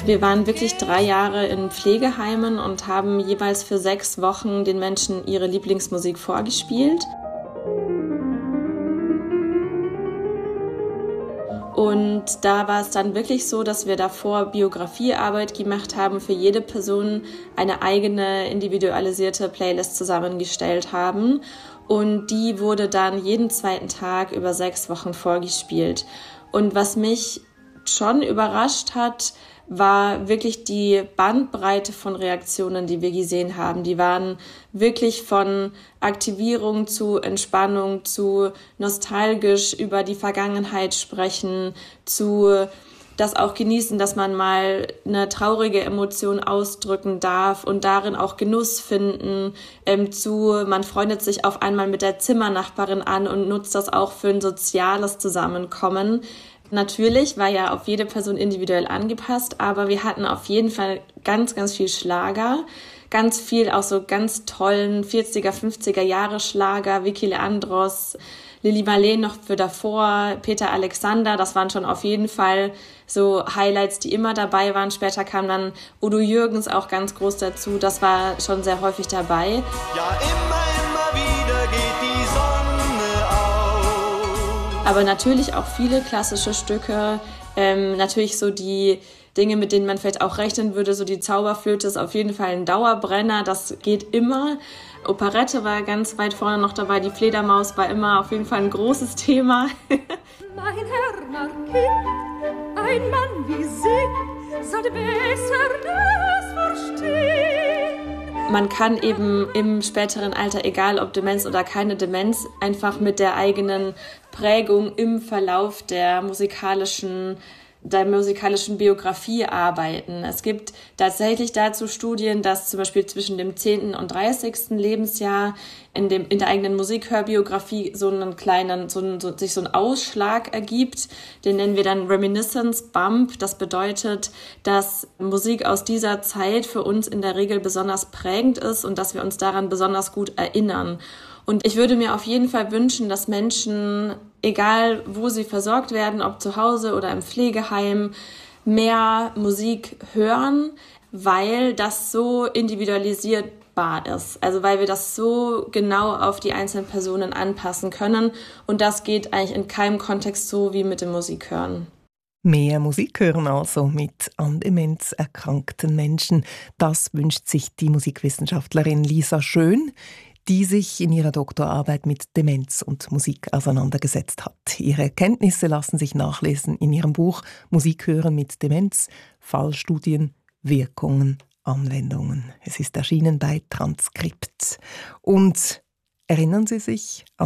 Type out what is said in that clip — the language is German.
Wir waren wirklich 3 Jahre in Pflegeheimen und haben jeweils für 6 Wochen den Menschen ihre Lieblingsmusik vorgespielt. Und da war es dann wirklich so, dass wir davor Biografiearbeit gemacht haben, für jede Person eine eigene individualisierte Playlist zusammengestellt haben. Und die wurde dann jeden 2. Tag über 6 Wochen vorgespielt. Und was mich schon überrascht hat, war wirklich die Bandbreite von Reaktionen, die wir gesehen haben. Die waren wirklich von Aktivierung zu Entspannung, zu nostalgisch über die Vergangenheit sprechen, zu das auch genießen, dass man mal eine traurige Emotion ausdrücken darf und darin auch Genuss finden, zu man freundet sich auf einmal mit der Zimmernachbarin an und nutzt das auch für ein soziales Zusammenkommen. Natürlich war ja auf jede Person individuell angepasst, aber wir hatten auf jeden Fall ganz, ganz viel Schlager, ganz viel auch so ganz tollen 40er, 50er Jahre Schlager, Vicky Leandros, Lili Marleen noch für davor, Peter Alexander, das waren schon auf jeden Fall so Highlights, die immer dabei waren. Später kam dann Udo Jürgens auch ganz groß dazu, das war schon sehr häufig dabei. Ja, immer wieder geht die Sonne auf. Aber natürlich auch viele klassische Stücke, natürlich so die Dinge, mit denen man vielleicht auch rechnen würde, so die Zauberflöte ist auf jeden Fall ein Dauerbrenner, das geht immer. Operette war ganz weit vorne noch dabei, die Fledermaus war immer auf jeden Fall ein großes Thema. Mein Herr Marquis, ein Mann wie Sie, sollte besser das verstehen. Man kann eben im späteren Alter, egal ob Demenz oder keine Demenz, einfach mit der eigenen Prägung im Verlauf der musikalischen Biografie arbeiten. Es gibt tatsächlich dazu Studien, dass zum Beispiel zwischen dem 10. und 30. Lebensjahr in der eigenen Musikhörbiografie sich so ein Ausschlag ergibt. Den nennen wir dann Reminiscence Bump. Das bedeutet, dass Musik aus dieser Zeit für uns in der Regel besonders prägend ist und dass wir uns daran besonders gut erinnern. Und ich würde mir auf jeden Fall wünschen, dass Menschen, egal wo sie versorgt werden, ob zu Hause oder im Pflegeheim, mehr Musik hören, weil das so individualisierbar ist. Also weil wir das so genau auf die einzelnen Personen anpassen können. Und das geht eigentlich in keinem Kontext so wie mit dem Musikhören. Mehr Musik hören also mit an Demenz erkrankten Menschen. Das wünscht sich die Musikwissenschaftlerin Lisa Schön, die sich in ihrer Doktorarbeit mit Demenz und Musik auseinandergesetzt hat. Ihre Erkenntnisse lassen sich nachlesen in ihrem Buch Musik hören mit Demenz, Fallstudien, Wirkungen, Anwendungen. Es ist erschienen bei Transkript. Und erinnern Sie sich an